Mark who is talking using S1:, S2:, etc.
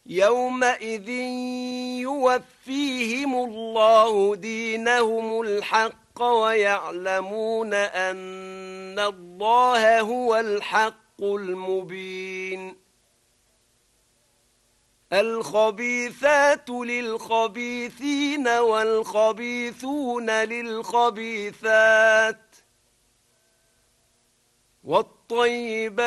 S1: يومئذ يوفيهم الله دينهم الحق ويعلمون أن الله هو الحق المبين الخبيثات للخبيثين والخبيثون للخبيثات والطيبات